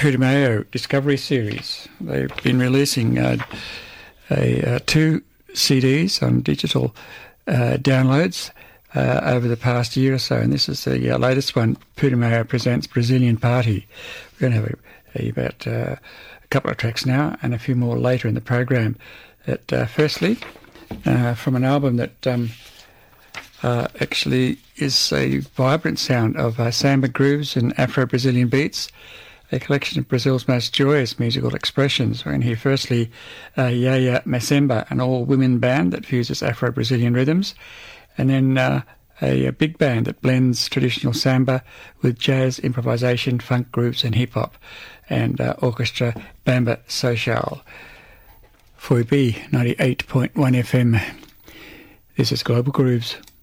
Putumayo Discovery Series. They've been releasing 2 CDs on digital downloads over the past year or so, and this is the latest one, Putumayo Presents Brazilian Party. We're going to have about a couple of tracks now and a few more later in the program. Firstly, from an album that actually is a vibrant sound of samba grooves and Afro-Brazilian beats, a collection of Brazil's most joyous musical expressions. We're in here firstly Yaya Macemba, an all-women band that fuses Afro-Brazilian rhythms, and then a big band that blends traditional samba with jazz, improvisation, funk grooves and hip-hop, and orchestra Bamba Social. 4B 98.1 FM. This is Global Grooves.